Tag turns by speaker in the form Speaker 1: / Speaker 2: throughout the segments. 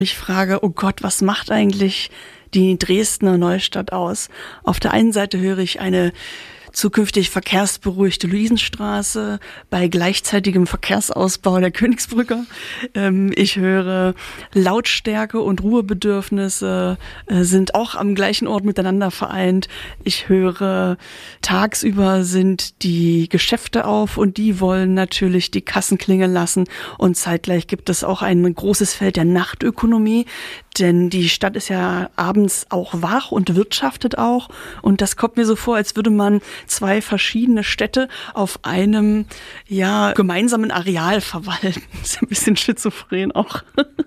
Speaker 1: Ich frage, oh Gott, was macht eigentlich die Dresdner Neustadt aus? Auf der einen Seite höre ich eine zukünftig verkehrsberuhigte Luisenstraße bei gleichzeitigem Verkehrsausbau der Königsbrücke. Ich höre, Lautstärke und Ruhebedürfnisse sind auch am gleichen Ort miteinander vereint. Ich höre, tagsüber sind die Geschäfte auf und die wollen natürlich die Kassen klingeln lassen. Und zeitgleich gibt es auch ein großes Feld der Nachtökonomie, denn die Stadt ist ja abends auch wach und wirtschaftet auch. Und das kommt mir so vor, als würde man zwei verschiedene Städte auf einem gemeinsamen Areal verwalten. Das ist ein bisschen schizophren auch.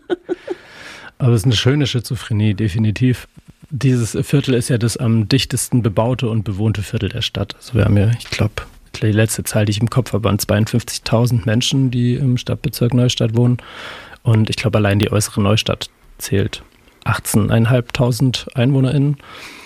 Speaker 2: Aber es ist eine schöne Schizophrenie, definitiv. Dieses Viertel ist ja das am dichtesten bebaute und bewohnte Viertel der Stadt. Also wir haben ja, ich glaube, die letzte Zahl, die ich im Kopf habe, waren 52.000 Menschen, die im Stadtbezirk Neustadt wohnen. Und ich glaube, allein die äußere Neustadt zählt 18.500 EinwohnerInnen.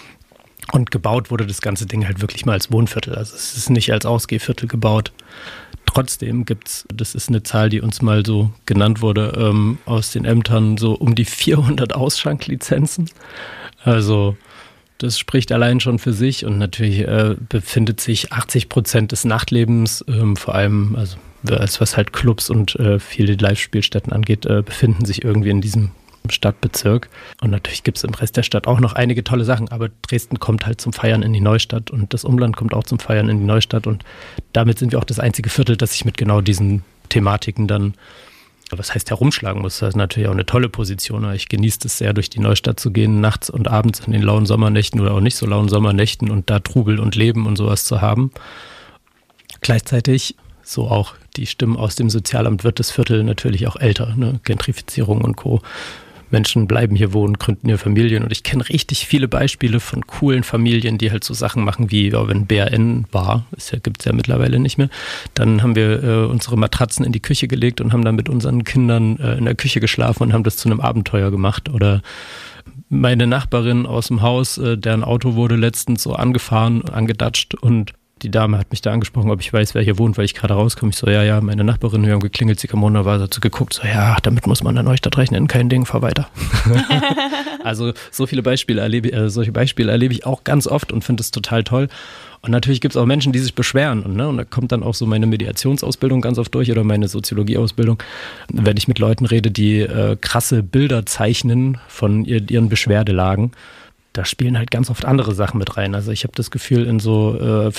Speaker 2: Und gebaut wurde das ganze Ding halt wirklich mal als Wohnviertel. Also es ist nicht als Ausgehviertel gebaut. Trotzdem gibt's, das ist eine Zahl, die uns mal so genannt wurde, aus den Ämtern so um die 400 Ausschanklizenzen. Also das spricht allein schon für sich. Und natürlich befindet sich 80% des Nachtlebens, vor allem, also was halt Clubs und viele Live-Spielstätten angeht, befinden sich irgendwie in diesem Stadtbezirk. Und natürlich gibt es im Rest der Stadt auch noch einige tolle Sachen, aber Dresden kommt halt zum Feiern in die Neustadt und das Umland kommt auch zum Feiern in die Neustadt und damit sind wir auch das einzige Viertel, das sich mit genau diesen Thematiken dann, was heißt herumschlagen muss. Das ist natürlich auch eine tolle Position. Ich genieße es sehr, durch die Neustadt zu gehen, nachts und abends in den lauen Sommernächten oder auch nicht so lauen Sommernächten und da Trubel und Leben und sowas zu haben. Gleichzeitig, so auch die Stimmen aus dem Sozialamt, wird das Viertel natürlich auch älter, ne? Gentrifizierung und Co. Menschen bleiben hier wohnen, gründen hier Familien und ich kenne richtig viele Beispiele von coolen Familien, die halt so Sachen machen wie, wenn BRN war, gibt es ja mittlerweile nicht mehr, dann haben wir unsere Matratzen in die Küche gelegt und haben dann mit unseren Kindern in der Küche geschlafen und haben das zu einem Abenteuer gemacht. Oder meine Nachbarin aus dem Haus, deren Auto wurde letztens so angedatscht und die Dame hat mich da angesprochen, ob ich weiß, wer hier wohnt, weil ich gerade rauskomme. Ich so, ja, meine Nachbarin, wir haben geklingelt, sie kam runter, war dazu geguckt, so, ja, damit muss man in Neustadt rechnen, kein Ding, fahr weiter. Also solche Beispiele erlebe ich auch ganz oft und finde es total toll. Und natürlich gibt es auch Menschen, die sich beschweren. Und da kommt dann auch so meine Mediationsausbildung ganz oft durch oder meine Soziologieausbildung, wenn ich mit Leuten rede, die krasse Bilder zeichnen von ihren Beschwerdelagen. Da spielen halt ganz oft andere Sachen mit rein. Also ich habe das Gefühl, in so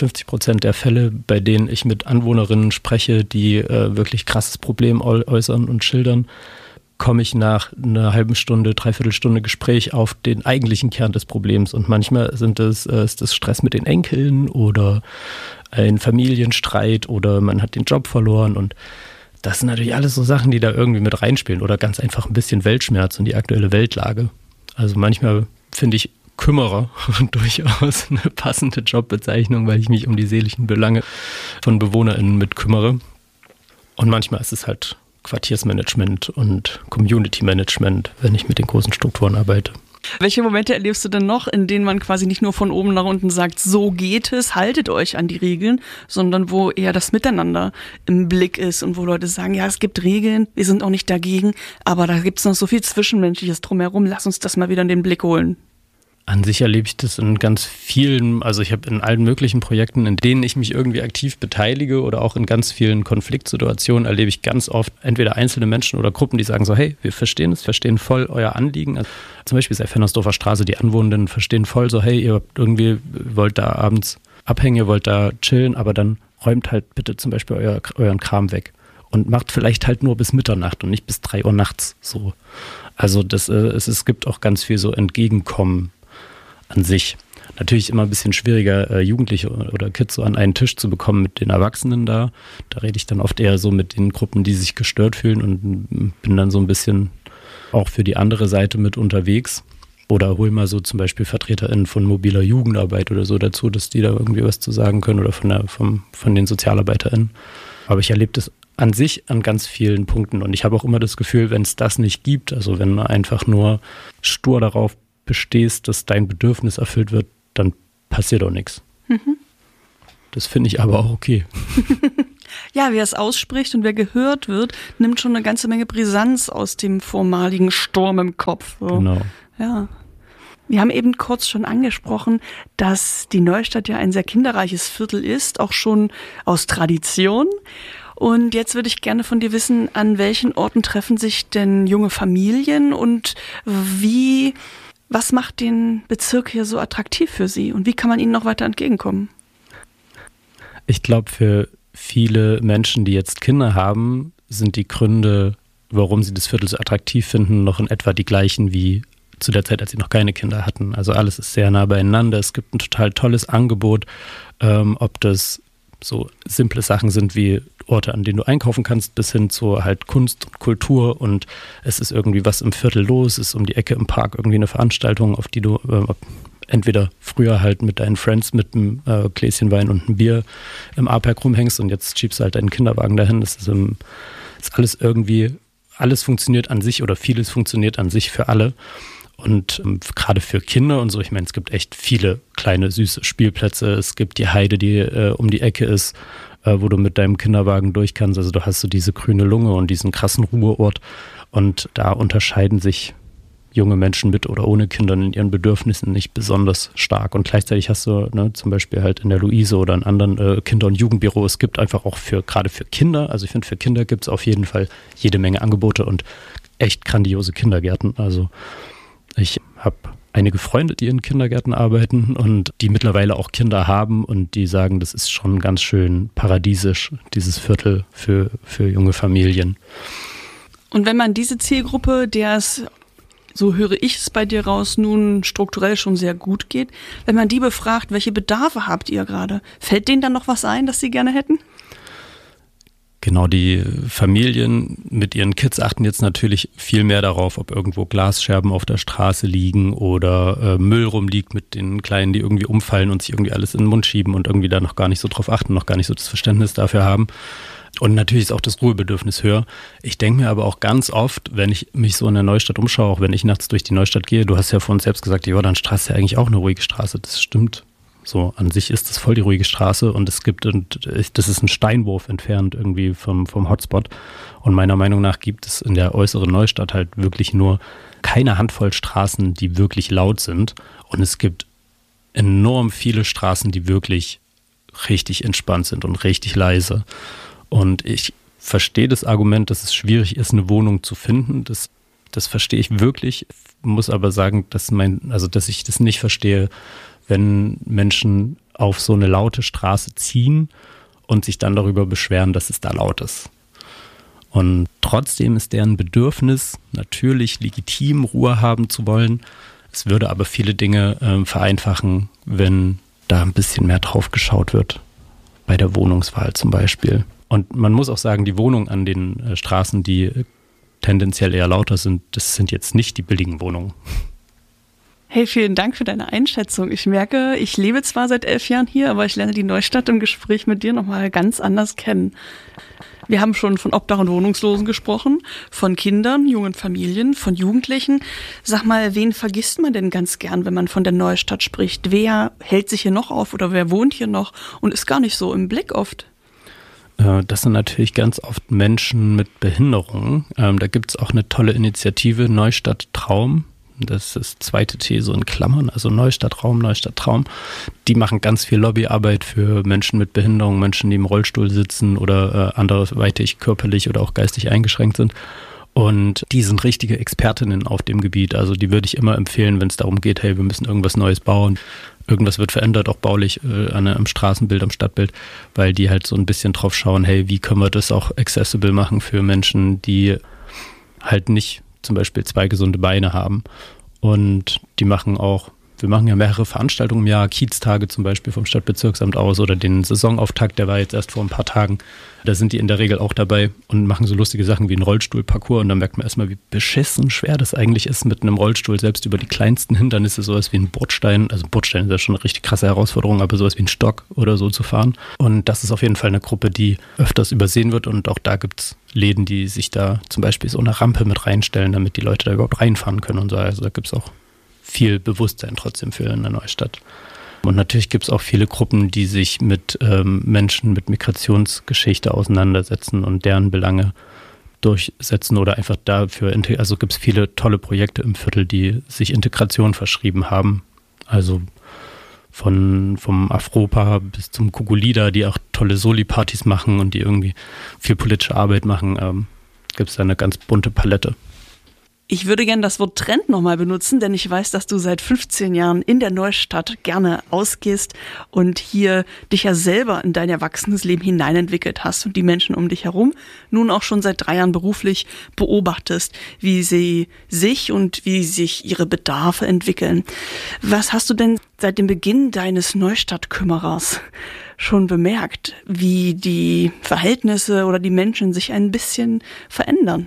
Speaker 2: 50% der Fälle, bei denen ich mit Anwohnerinnen spreche, die wirklich krasses Problem äußern und schildern, komme ich nach einer halben Stunde, Dreiviertelstunde Gespräch auf den eigentlichen Kern des Problems. Und manchmal ist das Stress mit den Enkeln oder ein Familienstreit oder man hat den Job verloren. Und das sind natürlich alles so Sachen, die da irgendwie mit reinspielen. Oder ganz einfach ein bisschen Weltschmerz und die aktuelle Weltlage. Also manchmal finde ich Kümmerer durchaus eine passende Jobbezeichnung, weil ich mich um die seelischen Belange von BewohnerInnen mit kümmere. Und manchmal ist es halt Quartiersmanagement und Community Management, wenn ich mit den großen Strukturen arbeite.
Speaker 1: Welche Momente erlebst du denn noch, in denen man quasi nicht nur von oben nach unten sagt, so geht es, haltet euch an die Regeln, sondern wo eher das Miteinander im Blick ist und wo Leute sagen, ja, es gibt Regeln, wir sind auch nicht dagegen, aber da gibt es noch so viel Zwischenmenschliches drumherum, lass uns das mal wieder in den Blick holen.
Speaker 2: An sich erlebe ich das in ganz vielen, also ich habe in allen möglichen Projekten, in denen ich mich irgendwie aktiv beteilige oder auch in ganz vielen Konfliktsituationen erlebe ich ganz oft entweder einzelne Menschen oder Gruppen, die sagen so, hey, wir verstehen voll euer Anliegen. Also zum Beispiel sei Fennersdorfer Straße, die Anwohnenden verstehen voll so, hey, ihr wollt da abends abhängen, ihr wollt da chillen, aber dann räumt halt bitte zum Beispiel euren Kram weg und macht vielleicht halt nur bis Mitternacht und nicht bis 3 Uhr nachts so. Also es gibt auch ganz viel so Entgegenkommen an sich. Natürlich immer ein bisschen schwieriger, Jugendliche oder Kids so an einen Tisch zu bekommen mit den Erwachsenen da. Da rede ich dann oft eher so mit den Gruppen, die sich gestört fühlen und bin dann so ein bisschen auch für die andere Seite mit unterwegs. Oder hol mal so zum Beispiel VertreterInnen von mobiler Jugendarbeit oder so dazu, dass die da irgendwie was zu sagen können oder von den SozialarbeiterInnen. Aber ich erlebe das an sich an ganz vielen Punkten und ich habe auch immer das Gefühl, wenn es das nicht gibt, also wenn man einfach nur stur darauf bestehst, dass dein Bedürfnis erfüllt wird, dann passiert auch nichts. Mhm. Das finde ich aber auch okay.
Speaker 1: Ja, wer es ausspricht und wer gehört wird, nimmt schon eine ganze Menge Brisanz aus dem vormaligen Sturm im Kopf. So.
Speaker 2: Genau.
Speaker 1: Ja. Wir haben eben kurz schon angesprochen, dass die Neustadt ja ein sehr kinderreiches Viertel ist, auch schon aus Tradition. Und jetzt würde ich gerne von dir wissen, an welchen Orten treffen sich denn junge Familien und was macht den Bezirk hier so attraktiv für sie und wie kann man ihnen noch weiter entgegenkommen?
Speaker 2: Ich glaube, für viele Menschen, die jetzt Kinder haben, sind die Gründe, warum sie das Viertel so attraktiv finden, noch in etwa die gleichen wie zu der Zeit, als sie noch keine Kinder hatten. Also alles ist sehr nah beieinander. Es gibt ein total tolles Angebot, ob das so simple Sachen sind wie Orte, an denen du einkaufen kannst, bis hin zu halt Kunst und Kultur und es ist irgendwie was im Viertel los, es ist um die Ecke im Park irgendwie eine Veranstaltung, auf die du entweder früher halt mit deinen Friends mit einem Gläschen Wein und einem Bier im A-Park rumhängst und jetzt schiebst du halt deinen Kinderwagen dahin. Das ist alles irgendwie, alles funktioniert an sich oder vieles funktioniert an sich für alle. Und gerade für Kinder und so, ich meine, es gibt echt viele kleine, süße Spielplätze. Es gibt die Heide, die um die Ecke ist, wo du mit deinem Kinderwagen durch kannst. Also du hast so diese grüne Lunge und diesen krassen Ruheort. Und da unterscheiden sich junge Menschen mit oder ohne Kinder in ihren Bedürfnissen nicht besonders stark. Und gleichzeitig hast du zum Beispiel halt in der Luise oder in anderen Kinder- und Jugendbüro, es gibt einfach auch gerade für Kinder, also ich finde, für Kinder gibt es auf jeden Fall jede Menge Angebote und echt grandiose Kindergärten. Also ich habe einige Freunde, die in Kindergärten arbeiten und die mittlerweile auch Kinder haben und die sagen, das ist schon ganz schön paradiesisch, dieses Viertel für junge Familien.
Speaker 1: Und wenn man diese Zielgruppe, der es, so höre ich es bei dir raus, nun strukturell schon sehr gut geht, wenn man die befragt, welche Bedarfe habt ihr gerade, fällt denen dann noch was ein, das sie gerne hätten?
Speaker 2: Genau, die Familien mit ihren Kids achten jetzt natürlich viel mehr darauf, ob irgendwo Glasscherben auf der Straße liegen oder Müll rumliegt mit den Kleinen, die irgendwie umfallen und sich irgendwie alles in den Mund schieben und irgendwie da noch gar nicht so drauf achten, noch gar nicht so das Verständnis dafür haben. Und natürlich ist auch das Ruhebedürfnis höher. Ich denke mir aber auch ganz oft, wenn ich mich so in der Neustadt umschaue, auch wenn ich nachts durch die Neustadt gehe, du hast ja vorhin selbst gesagt, die Jordanstraße ist ja eigentlich auch eine ruhige Straße. Das stimmt. So, an sich ist das voll die ruhige Straße und das ist ein Steinwurf entfernt irgendwie vom Hotspot. Und meiner Meinung nach gibt es in der äußeren Neustadt halt wirklich nur keine Handvoll Straßen, die wirklich laut sind. Und es gibt enorm viele Straßen, die wirklich richtig entspannt sind und richtig leise. Und ich verstehe das Argument, dass es schwierig ist, eine Wohnung zu finden. Das verstehe ich wirklich, muss aber sagen, dass ich das nicht verstehe, wenn Menschen auf so eine laute Straße ziehen und sich dann darüber beschweren, dass es da laut ist. Und trotzdem ist deren Bedürfnis natürlich legitim, Ruhe haben zu wollen. Es würde aber viele Dinge vereinfachen, wenn da ein bisschen mehr drauf geschaut wird, bei der Wohnungswahl zum Beispiel. Und man muss auch sagen, die Wohnungen an den Straßen, die tendenziell eher lauter sind, das sind jetzt nicht die billigen Wohnungen.
Speaker 1: Hey, vielen Dank für deine Einschätzung. Ich merke, ich lebe zwar seit 11 Jahren hier, aber ich lerne die Neustadt im Gespräch mit dir nochmal ganz anders kennen. Wir haben schon von Obdach- und Wohnungslosen gesprochen, von Kindern, jungen Familien, von Jugendlichen. Sag mal, wen vergisst man denn ganz gern, wenn man von der Neustadt spricht? Wer hält sich hier noch auf oder wer wohnt hier noch und ist gar nicht so im Blick oft?
Speaker 2: Das sind natürlich ganz oft Menschen mit Behinderungen. Da gibt es auch eine tolle Initiative, Neustadt Traum. Das ist zweite T so in Klammern, also Neustadt Raum, Neustadt Traum. Die machen ganz viel Lobbyarbeit für Menschen mit Behinderung, Menschen, die im Rollstuhl sitzen oder anderweitig körperlich oder auch geistig eingeschränkt sind. Und die sind richtige Expertinnen auf dem Gebiet. Also die würde ich immer empfehlen, wenn es darum geht, hey, wir müssen irgendwas Neues bauen. Irgendwas wird verändert, auch baulich am Straßenbild, am Stadtbild, weil die halt so ein bisschen drauf schauen, hey, wie können wir das auch accessible machen für Menschen, die halt nicht zum Beispiel 2 gesunde Beine haben. Und wir machen ja mehrere Veranstaltungen im Jahr, Kieztage zum Beispiel vom Stadtbezirksamt aus oder den Saisonauftakt, der war jetzt erst vor ein paar Tagen. Da sind die in der Regel auch dabei und machen so lustige Sachen wie einen Rollstuhlparcours und dann merkt man erstmal, wie beschissen schwer das eigentlich ist, mit einem Rollstuhl selbst über die kleinsten Hindernisse, sowas wie ein Bordstein, also Bordstein ist ja schon eine richtig krasse Herausforderung, aber sowas wie ein Stock oder so zu fahren. Und das ist auf jeden Fall eine Gruppe, die öfters übersehen wird und auch da gibt es Läden, die sich da zum Beispiel so eine Rampe mit reinstellen, damit die Leute da überhaupt reinfahren können und so. Also da gibt es auch viel Bewusstsein trotzdem für in der Neustadt. Und natürlich gibt es auch viele Gruppen, die sich mit Menschen mit Migrationsgeschichte auseinandersetzen und deren Belange durchsetzen oder einfach dafür, also gibt es viele tolle Projekte im Viertel, die sich Integration verschrieben haben. Also vom Afropa bis zum Kugulida, die auch tolle Soli-Partys machen und die irgendwie viel politische Arbeit machen, gibt es da eine ganz bunte Palette.
Speaker 1: Ich würde gerne das Wort Trend nochmal benutzen, denn ich weiß, dass du seit 15 Jahren in der Neustadt gerne ausgehst und hier dich ja selber in dein erwachsenes Leben hineinentwickelt hast und die Menschen um dich herum nun auch schon seit 3 Jahren beruflich beobachtest, wie sie sich und wie sich ihre Bedarfe entwickeln. Was hast du denn seit dem Beginn deines Neustadt-Kümmerers schon bemerkt, wie die Verhältnisse oder die Menschen sich ein bisschen verändern?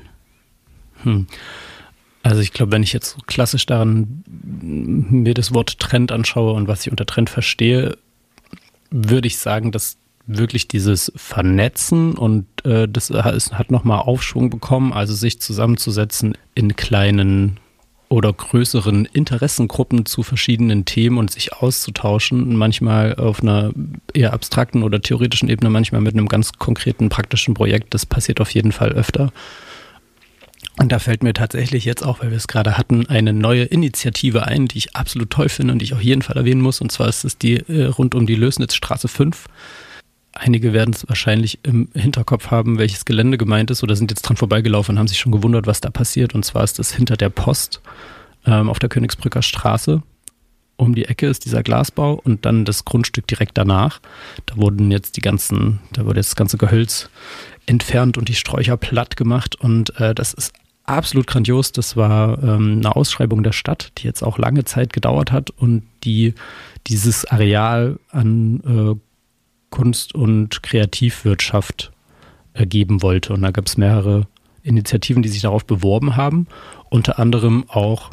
Speaker 2: Also ich glaube, wenn ich jetzt so klassisch daran mir das Wort Trend anschaue und was ich unter Trend verstehe, würde ich sagen, dass wirklich dieses Vernetzen und das hat nochmal Aufschwung bekommen, also sich zusammenzusetzen in kleinen oder größeren Interessengruppen zu verschiedenen Themen und sich auszutauschen, manchmal auf einer eher abstrakten oder theoretischen Ebene, manchmal mit einem ganz konkreten praktischen Projekt. Das passiert auf jeden Fall öfter. Und da fällt mir tatsächlich jetzt auch, weil wir es gerade hatten, eine neue Initiative ein, die ich absolut toll finde und die ich auf jeden Fall erwähnen muss. Und zwar ist es die rund um die Lößnitzstraße 5. Einige werden es wahrscheinlich im Hinterkopf haben, welches Gelände gemeint ist oder sind jetzt dran vorbeigelaufen und haben sich schon gewundert, was da passiert. Und zwar ist das hinter der Post auf der Königsbrücker Straße. Um die Ecke ist dieser Glasbau und dann das Grundstück direkt danach. Da wurde jetzt das ganze Gehölz entfernt und die Sträucher platt gemacht und das ist absolut grandios. Das war eine Ausschreibung der Stadt, die jetzt auch lange Zeit gedauert hat und die dieses Areal an Kunst- und Kreativwirtschaft geben wollte. Und da gab es mehrere Initiativen, die sich darauf beworben haben, unter anderem auch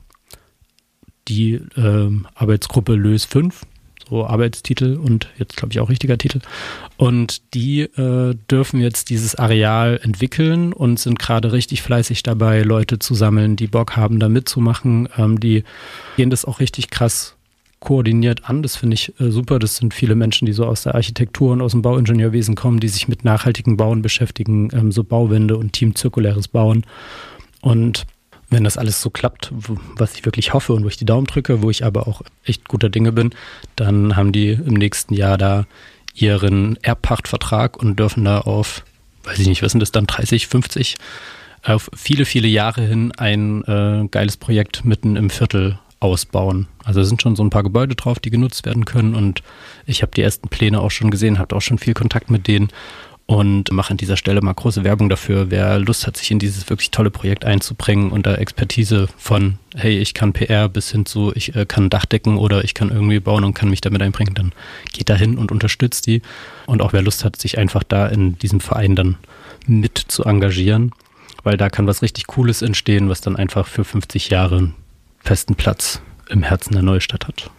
Speaker 2: die Arbeitsgruppe Lös 5, so Arbeitstitel und jetzt glaube ich auch richtiger Titel. Und die dürfen jetzt dieses Areal entwickeln und sind gerade richtig fleißig dabei, Leute zu sammeln, die Bock haben, da mitzumachen. Die gehen das auch richtig krass koordiniert an. Das finde ich super. Das sind viele Menschen, die so aus der Architektur und aus dem Bauingenieurwesen kommen, die sich mit nachhaltigem Bauen beschäftigen, so Bauwände und teamzirkuläres Bauen. Und wenn das alles so klappt, was ich wirklich hoffe und wo ich die Daumen drücke, wo ich aber auch echt guter Dinge bin, dann haben die im nächsten Jahr da ihren Erbpachtvertrag und dürfen da auf, weiß ich nicht, was sind das dann, 30, 50, auf viele, viele Jahre hin ein geiles Projekt mitten im Viertel ausbauen. Also da sind schon so ein paar Gebäude drauf, die genutzt werden können und ich habe die ersten Pläne auch schon gesehen, habe auch schon viel Kontakt mit denen und mache an dieser Stelle mal große Werbung dafür, wer Lust hat, sich in dieses wirklich tolle Projekt einzubringen und da Expertise von, hey, ich kann PR bis hin zu, ich kann Dachdecken oder ich kann irgendwie bauen und kann mich damit einbringen, dann geht da hin und unterstützt die. Und auch wer Lust hat, sich einfach da in diesem Verein dann mit zu engagieren, weil da kann was richtig Cooles entstehen, was dann einfach für 50 Jahre einen festen Platz im Herzen der Neustadt hat.